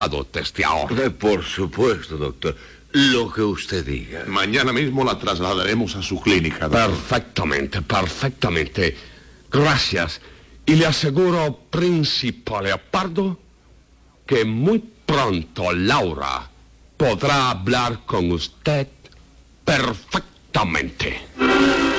desde ahora. Por supuesto, doctor. Lo que usted diga. Mañana mismo la trasladaremos a su clínica, doctor. Perfectamente. Gracias. Y le aseguro, Príncipe Leopardo, que muy pronto Laura podrá hablar con usted perfectamente.